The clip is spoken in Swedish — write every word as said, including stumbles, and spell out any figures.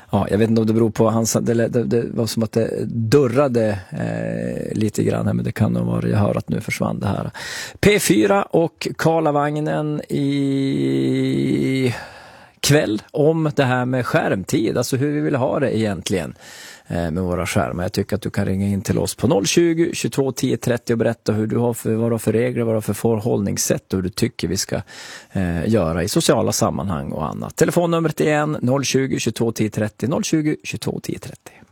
Ja, jag vet inte om det beror på hans, det, det, det var som att det durrade eh, lite grann här, men det kan nog vara, jag hör att nu försvann det här. P fyra och Karlavagnen i kväll om det här med skärmtid, alltså hur vi vill ha det egentligen eh, med våra skärmar. Jag tycker att du kan ringa in till oss på noll tjugo, tjugotvå, tio, trettio och berätta hur du har för, vad du har för regler, vad du har för förhållningssätt och hur du tycker vi ska eh, göra i sociala sammanhang och annat. Telefonnumret igen noll tjugo, tjugotvå, tio, trettio, noll tjugo, tjugotvå, tio, trettio.